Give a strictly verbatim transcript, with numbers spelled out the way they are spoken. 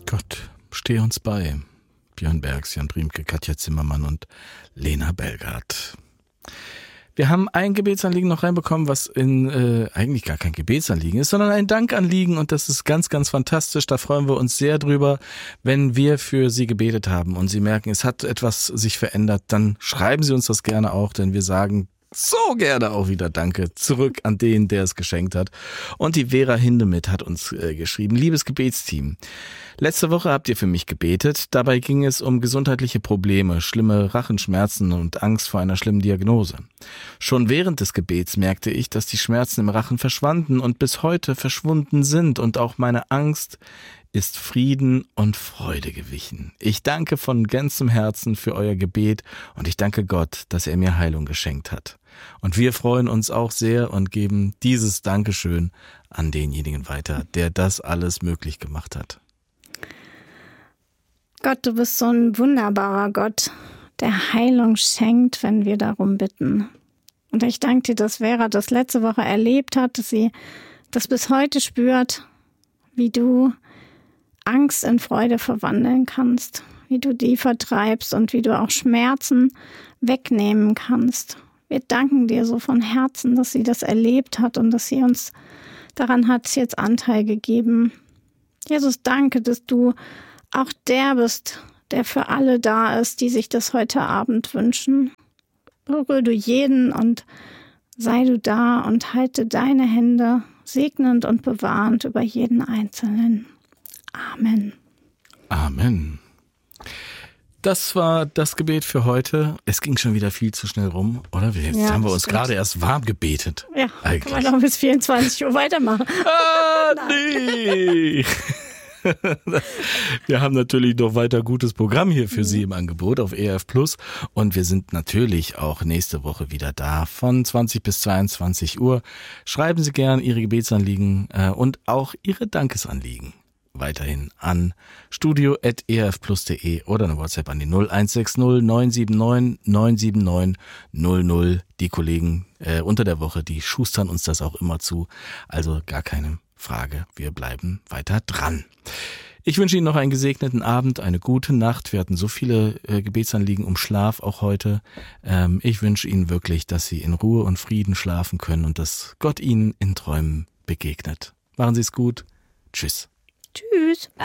Gott, steh uns bei. Björn Bergs, Jan Priemke, Katja Zimmermann und Lena Belgard. Wir haben ein Gebetsanliegen noch reinbekommen, was in äh, eigentlich gar kein Gebetsanliegen ist, sondern ein Dankanliegen, und das ist ganz, ganz fantastisch. Da freuen wir uns sehr drüber, wenn wir für Sie gebetet haben und Sie merken, es hat etwas sich verändert, dann schreiben Sie uns das gerne auch, denn wir sagen so gerne auch wieder Danke zurück an den, der es geschenkt hat. Und die Vera Hindemith hat uns äh, geschrieben: Liebes Gebetsteam, letzte Woche habt ihr für mich gebetet. Dabei ging es um gesundheitliche Probleme, schlimme Rachenschmerzen und Angst vor einer schlimmen Diagnose. Schon während des Gebets merkte ich, dass die Schmerzen im Rachen verschwanden und bis heute verschwunden sind, und auch meine Angst ist Frieden und Freude gewichen. Ich danke von ganzem Herzen für euer Gebet und ich danke Gott, dass er mir Heilung geschenkt hat. Und wir freuen uns auch sehr und geben dieses Dankeschön an denjenigen weiter, der das alles möglich gemacht hat. Gott, du bist so ein wunderbarer Gott, der Heilung schenkt, wenn wir darum bitten. Und ich danke dir, dass Vera das letzte Woche erlebt hat, dass sie das bis heute spürt, wie du Angst in Freude verwandeln kannst, wie du die vertreibst und wie du auch Schmerzen wegnehmen kannst. Wir danken dir so von Herzen, dass sie das erlebt hat und dass sie uns daran hat jetzt Anteil gegeben. Jesus, danke, dass du auch der bist, der für alle da ist, die sich das heute Abend wünschen. Berühre du jeden und sei du da und halte deine Hände segnend und bewahrend über jeden Einzelnen. Amen. Amen. Das war das Gebet für heute. Es ging schon wieder viel zu schnell rum, oder? Jetzt ja, haben wir uns stimmt. gerade erst warm gebetet. Ja, eigentlich. Kann man noch bis vierundzwanzig Uhr weitermachen. Ah, nee. Wir haben natürlich noch weiter gutes Programm hier für mhm. Sie im Angebot auf E F Plus. Und wir sind natürlich auch nächste Woche wieder da von zwanzig bis zweiundzwanzig Uhr. Schreiben Sie gern Ihre Gebetsanliegen äh, und auch Ihre Dankesanliegen weiterhin an studio at e f plus punkt de oder eine WhatsApp an die null eins sechs null neun sieben neun neun sieben neun null null. Die Kollegen äh, unter der Woche, die schustern uns das auch immer zu. Also gar keine Frage, wir bleiben weiter dran. Ich wünsche Ihnen noch einen gesegneten Abend, eine gute Nacht. Wir hatten so viele äh, Gebetsanliegen um Schlaf auch heute. Ähm, ich wünsche Ihnen wirklich, dass Sie in Ruhe und Frieden schlafen können und dass Gott Ihnen in Träumen begegnet. Machen Sie es gut. Tschüss. Tschüss.